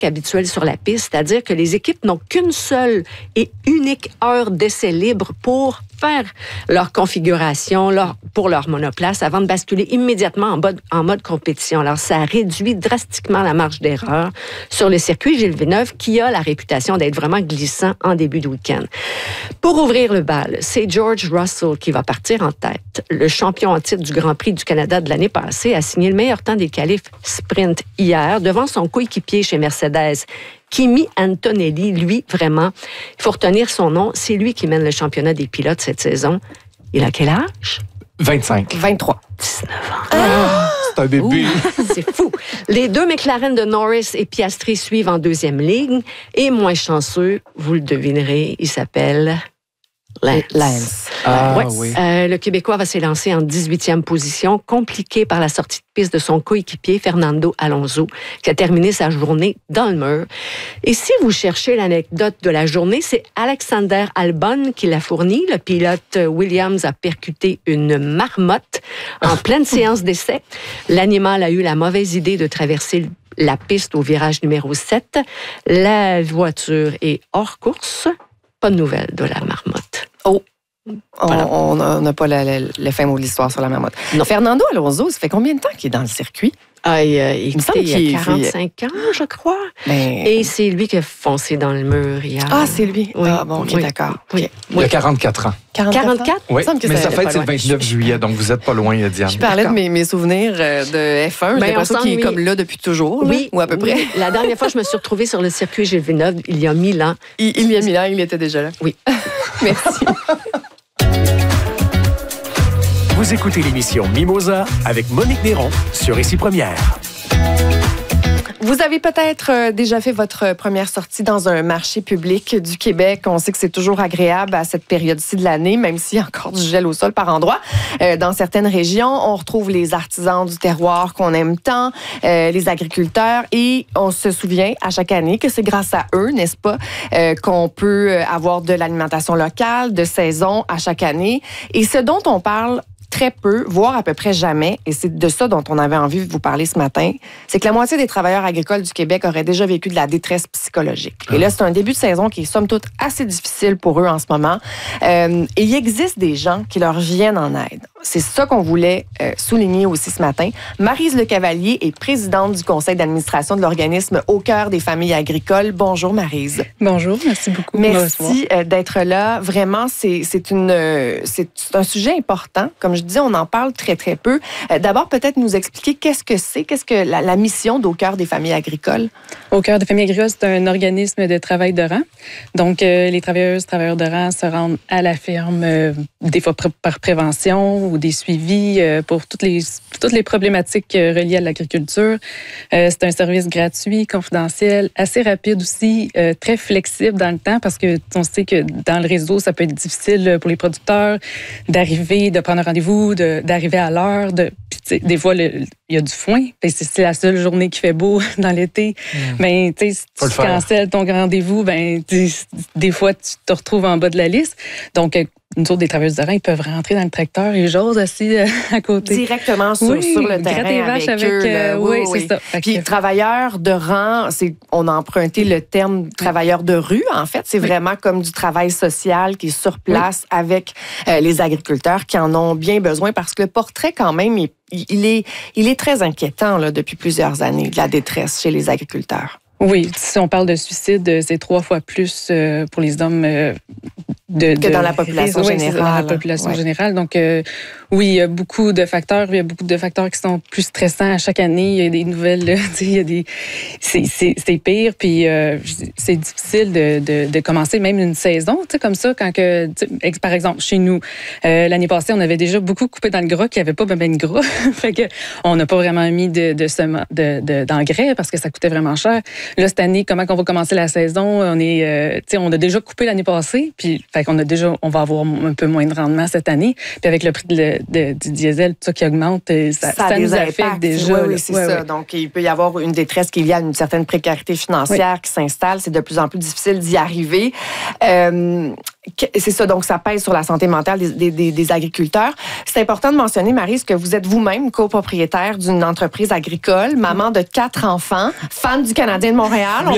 habituel sur la piste, c'est-à-dire que les équipes n'ont qu'une seule et unique heure d'essai libre pour faire leur configuration pour leur monoplace avant de basculer immédiatement en mode compétition. Alors, ça réduit drastiquement la marge d'erreur sur le circuit Gilles Villeneuve, qui a la réputation d'être vraiment glissant en début de week-end. Pour ouvrir le bal, c'est George Russell qui va partir en tête. Le champion en titre du Grand Prix du Canada de l'année passée a signé le meilleur temps des qualifs sprint hier devant son coéquipier chez Mercedes, Kimi Antonelli. Lui, vraiment, il faut retenir son nom, c'est lui qui mène le championnat des pilotes cette saison. Il a quel âge? 25. 23. 19 ans. C'est un bébé. C'est fou. Les deux McLaren de Norris et Piastri suivent en deuxième ligne. Et moins chanceux, vous le devinerez, il s'appelle Lance. Ah, oui. Le Québécois va s'élancer en 18e position, compliqué par la sortie de piste de son coéquipier Fernando Alonso, qui a terminé sa journée dans le mur. Et si vous cherchez l'anecdote de la journée, c'est Alexander Albon qui l'a fourni. Le pilote Williams a percuté une marmotte en pleine séance d'essai. L'animal a eu la mauvaise idée de traverser la piste au virage numéro 7. La voiture est hors course. Pas de nouvelles de la marmotte. Oh! Voilà. On n'a pas le fin mot de l'histoire sur la marmotte. Non. Fernando Alonso, ça fait combien de temps qu'il est dans le circuit? Écoutez, il y a 45 ans, je crois. Mais... Et c'est lui qui a foncé dans le mur hier. Ah, c'est lui? Oui. Ah, bon, OK, Oui. d'accord. Oui. Il a 44 ans. 44? Oui, Il me semble que mais ça sa fête, c'est le allait pas 29 juillet, donc vous n'êtes pas loin, Diane. Je parlais de mes souvenirs de F1. J'ai l'impression qu'il est comme là depuis toujours, Oui, là, ou à peu près. Oui. La dernière fois, je me suis retrouvée sur le circuit Gilles Villeneuve, il y a 1000 ans. Il y a 1000 ans, il était déjà là. Oui. Merci. Vous écoutez l'émission Mimosa avec Monique Néron sur Ici Première. Vous avez peut-être déjà fait votre première sortie dans un marché public du Québec. On sait que c'est toujours agréable à cette période-ci de l'année, même s'il y a encore du gel au sol par endroits. Dans certaines régions, on retrouve les artisans du terroir qu'on aime tant, les agriculteurs, et on se souvient à chaque année que c'est grâce à eux, n'est-ce pas, qu'on peut avoir de l'alimentation locale, de saison à chaque année. Et ce dont on parle très peu, voire à peu près jamais, et c'est de ça dont on avait envie de vous parler ce matin, c'est que la moitié des travailleurs agricoles du Québec auraient déjà vécu de la détresse psychologique. Et là, c'est un début de saison qui est somme toute assez difficile pour eux en ce moment. Et il existe des gens qui leur viennent en aide. C'est ça qu'on voulait souligner aussi ce matin. Maryse Lecavalier est présidente du conseil d'administration de l'organisme Au cœur des familles agricoles. Bonjour Maryse. Bonjour, merci beaucoup. Merci d'être là. Vraiment, c'est un sujet important. Comme je disais, on en parle très, très peu. D'abord, peut-être nous expliquer qu'est-ce que la mission d'Au cœur des familles agricoles? Au cœur des familles agricoles, c'est un organisme de travail de rang. Donc, les travailleurs de rang se rendent à la ferme, des fois par prévention ou des suivis pour toutes les problématiques reliées à l'agriculture. C'est un service gratuit, confidentiel, assez rapide aussi, très flexible dans le temps parce que on sait que dans le réseau, ça peut être difficile pour les producteurs d'arriver, de prendre un rendez-vous, d'arriver à l'heure. Des fois, il y a du foin. C'est la seule journée qui fait beau dans l'été. Ben, si tu cancelles ton rendez-vous, des fois, tu te retrouves en bas de la liste. Donc, nous autres, des travailleurs de rang, ils peuvent rentrer dans le tracteur et j'ose assis à côté. Directement sur le terrain avec eux. Oui, c'est ça. Puis, travailleurs de rang, on a emprunté le terme travailleurs de rue, en fait. C'est vraiment comme du travail social qui est sur place avec les agriculteurs qui en ont bien besoin parce que le portrait, quand même, il est très inquiétant là, depuis plusieurs années, de la détresse chez les agriculteurs. Oui, si on parle de suicide, c'est 3 fois plus pour les hommes que dans la population générale. Dans la population générale. Donc, oui, il y a beaucoup de facteurs. Il y a beaucoup de facteurs qui sont plus stressants à chaque année. Il y a des nouvelles, c'est pire. Puis, c'est difficile de commencer même une saison, tu sais, comme ça, quand que, par exemple, chez nous, l'année passée, on avait déjà beaucoup coupé dans le gras, qu'il n'y avait pas ben de gras. Fait que on n'a pas vraiment mis d'engrais parce que ça coûtait vraiment cher. Là, cette année, comment qu'on va commencer la saison? On a déjà coupé l'année passée, puis on va avoir un peu moins de rendement cette année. Puis avec le prix du diesel, tout ça qui augmente, ça nous affecte déjà. Oui, c'est ça. Donc, il peut y avoir une détresse qui est liée à une certaine précarité financière qui s'installe. C'est de plus en plus difficile d'y arriver. C'est ça, donc ça pèse sur la santé mentale des agriculteurs. C'est important de mentionner, Maryse, que vous êtes vous-même copropriétaire d'une entreprise agricole, maman de 4 enfants, fan du Canadien de Montréal. On